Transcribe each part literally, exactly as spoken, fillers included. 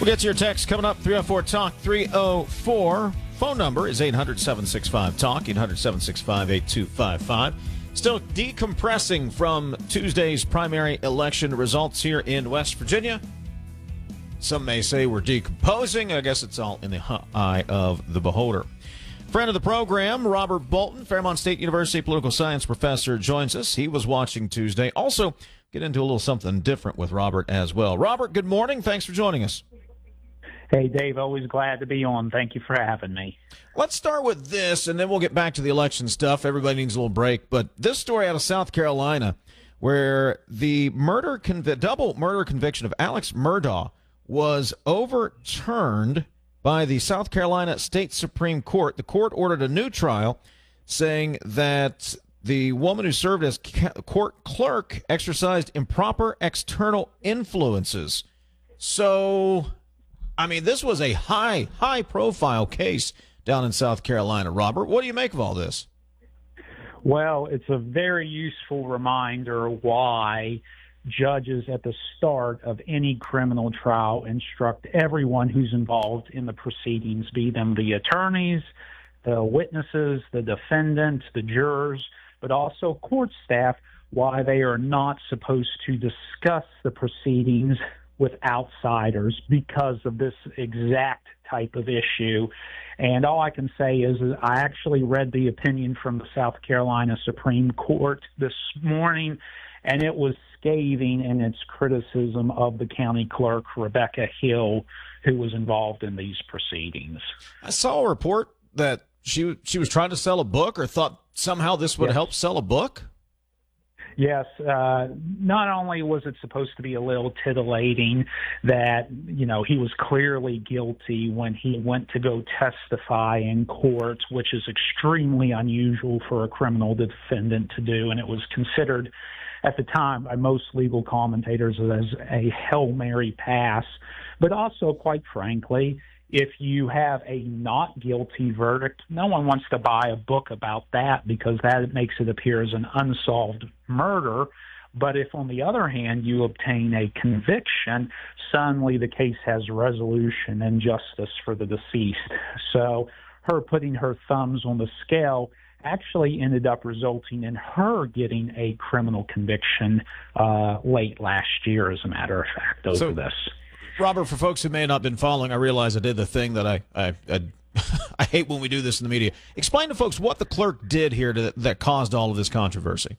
We'll get to your text coming up. three oh four talk three oh four. Phone number is eight hundred, seven six five, talk, eight hundred, seven six five, eight two five five. Still decompressing from Tuesday's primary election results here in West Virginia. Some may say we're decomposing. I guess it's all in the eye of the beholder. Friend of the program, Robert Bolton, Fairmont State University political science professor, joins us. He was watching Tuesday. Also, get into a little something different with Robert as well. Robert, good morning. Thanks for joining us. Hey, Dave, always glad to be on. Thank you for having me. Let's start with this, and then we'll get back to the election stuff. Everybody needs a little break. But this story out of South Carolina, where the murder conv- double murder conviction of Alex Murdaugh was overturned by the South Carolina State Supreme Court. The court ordered a new trial, saying that the woman who served as court clerk exercised improper external influences. So, I mean, this was a high, high-profile case down in South Carolina. Robert, what do you make of all this? Well, it's a very useful reminder why judges at the start of any criminal trial instruct everyone who's involved in the proceedings, be them the attorneys, the witnesses, the defendant, the jurors, but also court staff, why they are not supposed to discuss the proceedings with outsiders because of this exact type of issue. And all I can say is, is I actually read the opinion from the South Carolina Supreme Court this morning, and it was scathing in its criticism of the county clerk, Rebecca Hill, who was involved in these proceedings. I saw a report that she she was trying to sell a book, or thought somehow this would Yes. help sell a book. Yes, uh, not only was it supposed to be a little titillating that, you know, he was clearly guilty when he went to go testify in court, which is extremely unusual for a criminal defendant to do, and it was considered at the time by most legal commentators as a Hail Mary pass. But also, quite frankly, if you have a not guilty verdict, no one wants to buy a book about that because that makes it appear as an unsolved murder. But if, on the other hand, you obtain a conviction, suddenly the case has resolution and justice for the deceased. So her putting her thumbs on the scale actually ended up resulting in her getting a criminal conviction uh, late last year, as a matter of fact, over So- this. Robert, for folks who may have not been following, I realize I did the thing that I I, I, I hate when we do this in the media. Explain to folks what the clerk did here to, that caused all of this controversy.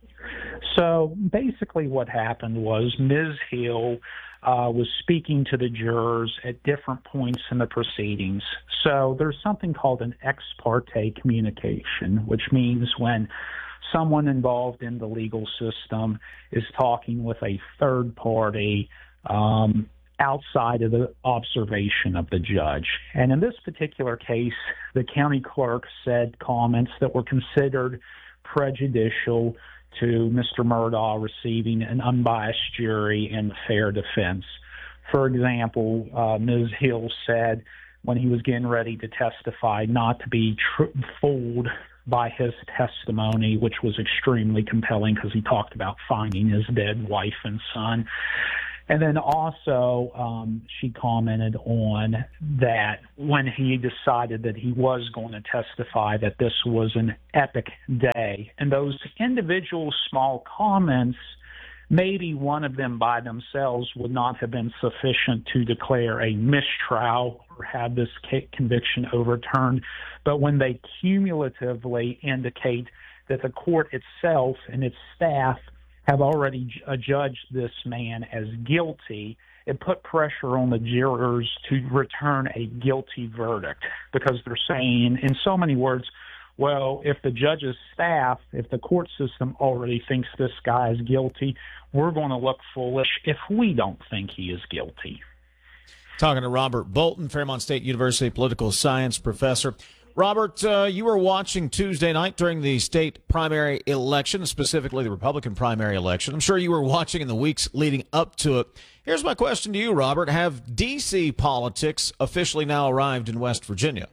So basically what happened was Miz Hill uh, was speaking to the jurors at different points in the proceedings. So there's something called an ex parte communication, which means when someone involved in the legal system is talking with a third party um, outside of the observation of the judge. And in this particular case, the county clerk said comments that were considered prejudicial to Mister Murdaugh receiving an unbiased jury and fair defense. For example, uh, Miz Hill said when he was getting ready to testify not to be tr- fooled by his testimony, which was extremely compelling because he talked about finding his dead wife and son. And then also, um, she commented on that when he decided that he was going to testify, that this was an epic day. And those individual small comments, maybe one of them by themselves would not have been sufficient to declare a mistrial or have this conviction overturned. But when they cumulatively indicate that the court itself and its staff have already adjudged this man as guilty, it put pressure on the jurors to return a guilty verdict because they're saying, in so many words, well, if the judge's staff, if the court system already thinks this guy is guilty, we're going to look foolish if we don't think he is guilty. Talking to Robert Bolton, Fairmont State University political science professor. Robert, uh, you were watching Tuesday night during the state primary election, specifically the Republican primary election. I'm sure you were watching in the weeks leading up to it. Here's my question to you, Robert. Have D C politics officially now arrived in West Virginia?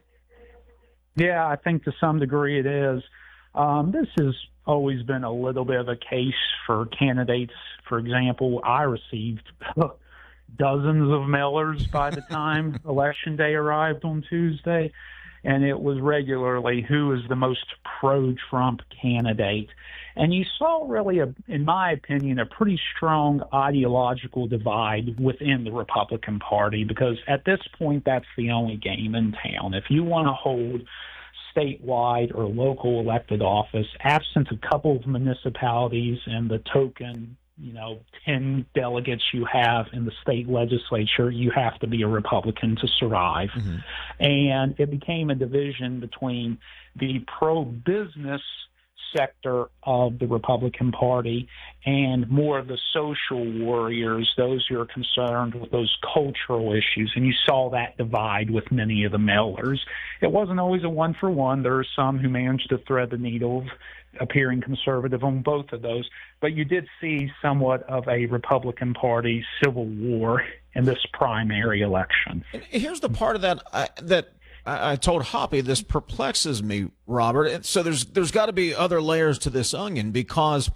Yeah, I think to some degree it is. Um, this has always been a little bit of a case for candidates. For example, I received dozens of mailers by the time Election Day arrived on Tuesday. And it was regularly who is the most pro-Trump candidate. And you saw really, a, in my opinion, a pretty strong ideological divide within the Republican Party, because at this point, that's the only game in town. If you want to hold statewide or local elected office, absent a couple of municipalities and the token, you know, ten delegates you have in the state legislature, you have to be a Republican to survive. Mm-hmm. And it became a division between the pro-business sector of the Republican Party and more of the social warriors, those who are concerned with those cultural issues. And you saw that divide with many of the mailers. It wasn't always a one for one. There are some who managed to thread the needle of appearing conservative on both of those. But you did see somewhat of a Republican Party civil war in this primary election. And here's the part of that I, that I, I told Hoppy, this perplexes me, Robert. So there's there's got to be other layers to this onion, because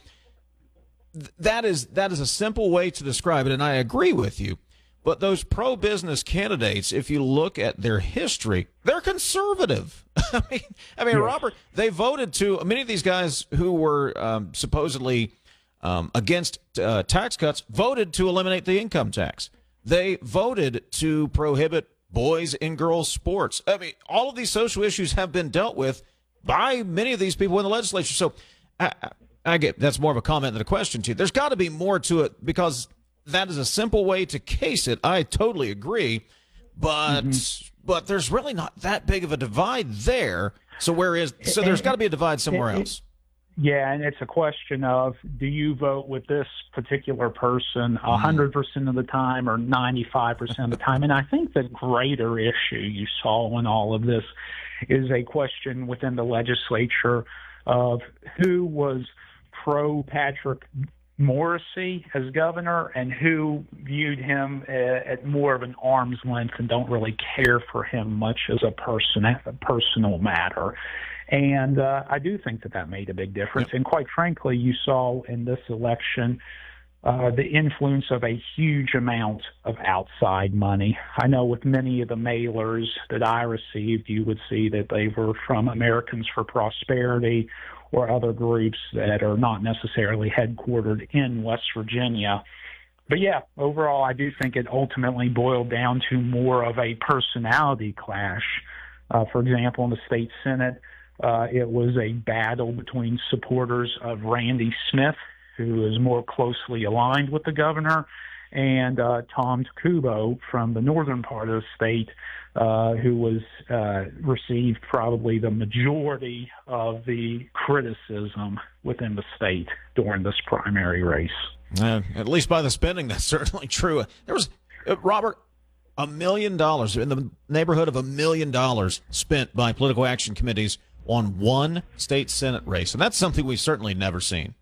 th- that is that is a simple way to describe it, and I agree with you. But those pro-business candidates, if you look at their history, they're conservative. I mean, I mean, yes. Robert, they voted to many of these guys who were um, supposedly um, against uh, tax cuts, voted to eliminate the income tax. They voted to prohibit boys and girls sports. I mean, all of these social issues have been dealt with by many of these people in the legislature. So I, I, I get that's more of a comment than a question to you. There's got to be more to it, because that is a simple way to case it. I totally agree, but mm-hmm. but there's really not that big of a divide there. So where is so there's got to be a divide somewhere else. Yeah, and it's a question of, do you vote with this particular person one hundred percent of the time or ninety-five percent of the time? And I think the greater issue you saw in all of this is a question within the legislature of who was pro-Patrick Morrisey as governor and who viewed him at more of an arm's length and don't really care for him much as a person, a personal matter. And uh, I do think that that made a big difference. Yep. And quite frankly, you saw in this election uh, the influence of a huge amount of outside money. I know with many of the mailers that I received, you would see that they were from Americans for Prosperity or other groups that are not necessarily headquartered in West Virginia. But yeah, overall, I do think it ultimately boiled down to more of a personality clash. Uh, for example, in the state Senate, uh, it was a battle between supporters of Randy Smith, who is more closely aligned with the governor, and uh, Tom Takubo from the northern part of the state, uh, who was uh, received probably the majority of the criticism within the state during this primary race. Uh, at least by the spending, that's certainly true. There was, uh, Robert, a million dollars, in the neighborhood of a million dollars spent by political action committees on one state Senate race, and that's something we've certainly never seen.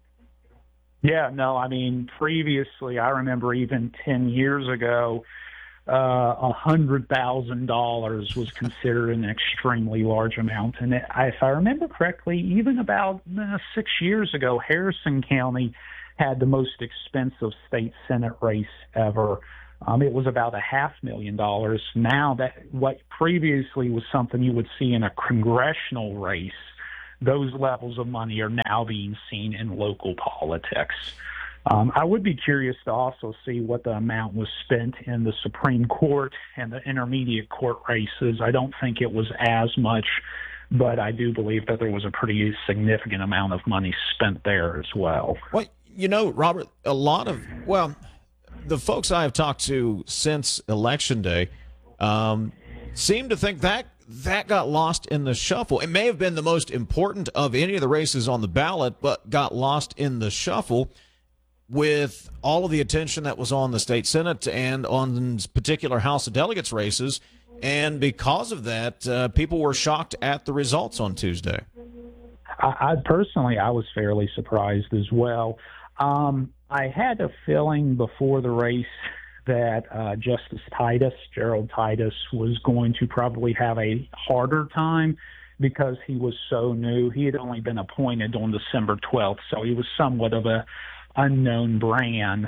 Yeah, no, I mean, previously, I remember even ten years ago, uh, one hundred thousand dollars was considered an extremely large amount. And it, if I remember correctly, even about uh, six years ago, Harrison County had the most expensive state Senate race ever. Um, it was about a half million dollars. Now, that what previously was something you would see in a congressional race, those levels of money are now being seen in local politics. Um, I would be curious to also see what the amount was spent in the Supreme Court and the intermediate court races. I don't think it was as much, but I do believe that there was a pretty significant amount of money spent there as well. Well, you know, Robert, a lot of, well, the folks I have talked to since Election Day um, seem to think that that got lost in the shuffle. It may have been the most important of any of the races on the ballot, but got lost in the shuffle with all of the attention that was on the state Senate and on particular House of Delegates races. And because of that, uh, people were shocked at the results on Tuesday. I, I personally, I was fairly surprised as well. Um, I had a feeling before the race that uh, Justice Titus, Gerald Titus, was going to probably have a harder time because he was so new. He had only been appointed on December twelfth, so he was somewhat of a unknown brand.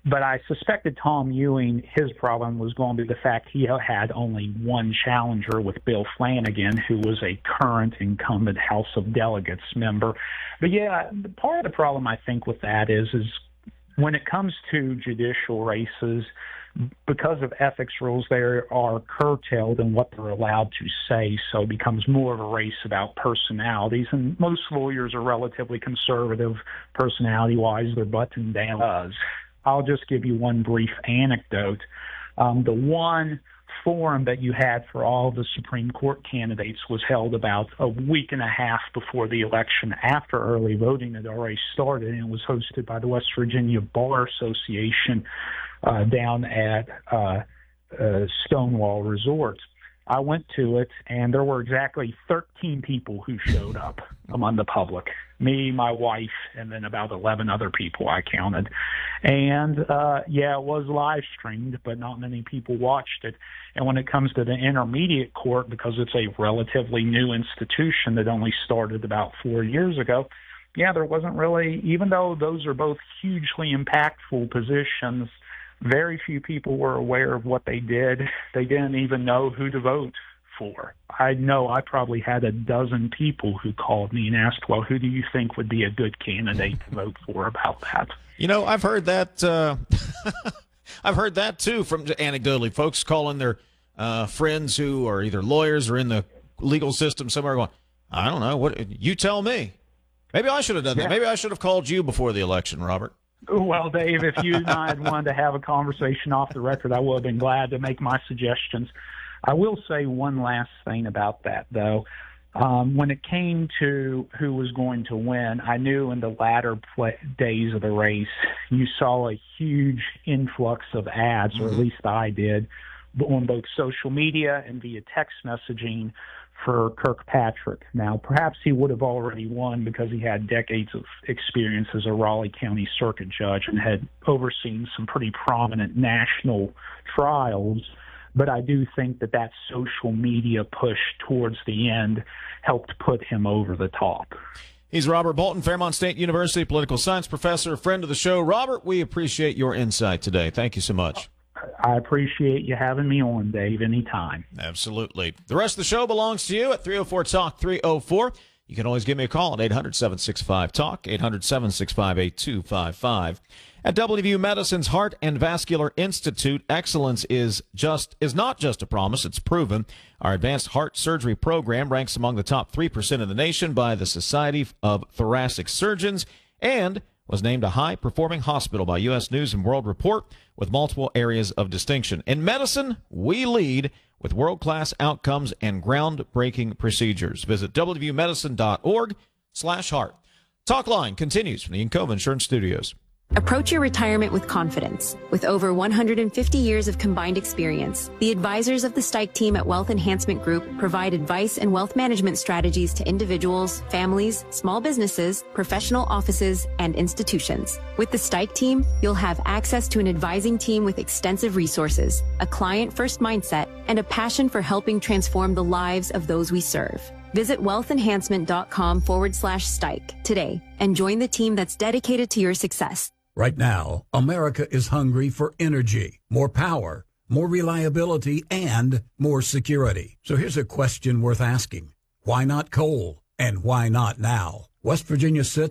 but I suspected Tom Ewing, his problem was going to be the fact he had only one challenger with Bill Flanagan, who was a current incumbent House of Delegates member. But yeah, part of the problem I think with that is, is when it comes to judicial races, because of ethics rules, they are curtailed in what they're allowed to say, so it becomes more of a race about personalities. And most lawyers are relatively conservative personality-wise. They're buttoned down. I'll just give you one brief anecdote. Um, the one forum that you had for all the Supreme Court candidates was held about a week and a half before the election, after early voting had already started, and it was hosted by the West Virginia Bar Association uh, down at uh, uh, Stonewall Resort. I went to it, and there were exactly thirteen people who showed up among the public. Me, my wife, and then about eleven other people I counted. And, uh, yeah, it was live streamed, but not many people watched it. And when it comes to the intermediate court, because it's a relatively new institution that only started about four years ago, yeah, there wasn't really, even though those are both hugely impactful positions, very few people were aware of what they did. They didn't even know who to vote for. I know I probably had a dozen people who called me and asked, well, who do you think would be a good candidate to vote for about that? You know, I've heard that. Uh, I've heard that, too, from anecdotally. Folks calling their uh, friends who are either lawyers or in the legal system somewhere going, I don't know. What you tell me. Maybe I should have done that. Yeah. Maybe I should have called you before the election, Robert. Well, Dave, if you and I had wanted to have a conversation off the record, I would have been glad to make my suggestions. I will say one last thing about that, though. Um, when it came to who was going to win, I knew in the latter play, days of the race, you saw a huge influx of ads, mm-hmm. or at least I did, on both social media and via text messaging for Kirkpatrick. Now, perhaps he would have already won because he had decades of experience as a Raleigh County Circuit Judge and had overseen some pretty prominent national trials. But I do think that that social media push towards the end helped put him over the top. He's Robert Bolton, Fairmont State University political science professor, friend of the show. Robert, we appreciate your insight today. Thank you so much. I appreciate you having me on, Dave, anytime. Absolutely. The rest of the show belongs to you at three oh four talk three oh four. You can always give me a call at eight hundred, seven six five, talk, eight hundred, seven six five, eight two five five. At W V U Medicine's Heart and Vascular Institute, excellence is just is not just a promise, it's proven. Our advanced heart surgery program ranks among the top three percent of the nation by the Society of Thoracic Surgeons and was named a high-performing hospital by U S News and World Report with multiple areas of distinction. In medicine, we lead with world-class outcomes and groundbreaking procedures. Visit w v u medicine dot org slash heart. Talk Line continues from the Encova Insurance Studios. Approach your retirement with confidence. With over one hundred fifty years of combined experience, the advisors of the Stike team at Wealth Enhancement Group provide advice and wealth management strategies to individuals, families, small businesses, professional offices, and institutions. With the Stike team, you'll have access to an advising team with extensive resources, a client-first mindset, and a passion for helping transform the lives of those we serve. Visit wealthenhancement.com forward slash Stike today and join the team that's dedicated to your success. Right now, America is hungry for energy, more power, more reliability, and more security. So here's a question worth asking. Why not coal? And why not now? West Virginia sits